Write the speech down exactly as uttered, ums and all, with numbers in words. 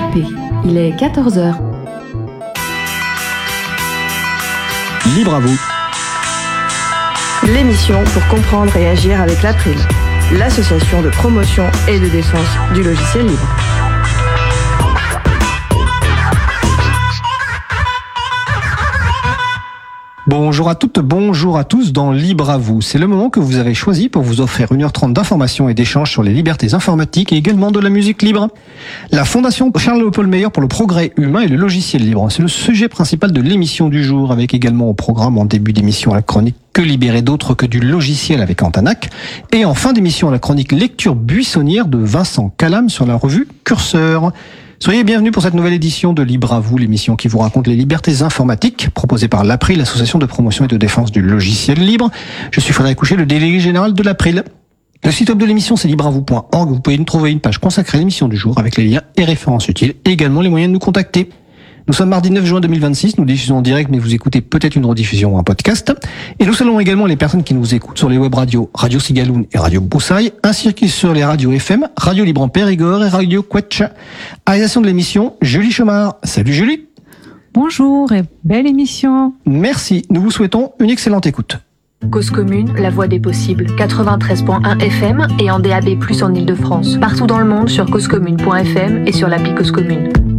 P. Il est quatorze heures. Libre à vous. L'émission pour comprendre et agir avec l'April, l'association de promotion et de défense du logiciel libre. Bonjour à toutes, bonjour à tous dans Libre à vous. C'est le moment que vous avez choisi pour vous offrir une heure trente d'informations et d'échanges sur les libertés informatiques et également de la musique libre. La Fondation Charles-Léopold Meyer pour le progrès humain et le logiciel libre. C'est le sujet principal de l'émission du jour, avec également au programme en début d'émission la chronique Que libérer d'autres que du logiciel avec Antanac. Et en fin d'émission la chronique lecture buissonnière de Vincent Calam sur la revue Curseur. Soyez bienvenus pour cette nouvelle édition de Libre à vous, l'émission qui vous raconte les libertés informatiques, proposée par l'April, l'association de promotion et de défense du logiciel libre. Je suis Frédéric Couchet, le délégué général de l'April. Le site web de l'émission, c'est libre à vous point org. Vous pouvez nous trouver une page consacrée à l'émission du jour avec les liens et références utiles et également les moyens de nous contacter. Nous sommes mardi neuf juin deux mille vingt-six, nous diffusons en direct, mais vous écoutez peut-être une rediffusion ou un podcast. Et nous saluons également les personnes qui nous écoutent sur les web radios Radio Cigaloun et Radio Broussailles, ainsi que sur les radios F M, Radio Libre en Périgord et Radio Quetch. À réalisation de l'émission, Julie Chomard. Salut Julie. Bonjour et belle émission. Merci, nous vous souhaitons une excellente écoute. Cause commune, la voix des possibles, quatre-vingt-treize point un F M et en D A B plus, en Ile-de-France. Partout dans le monde sur cause commune point F M et sur l'appli Cause Commune.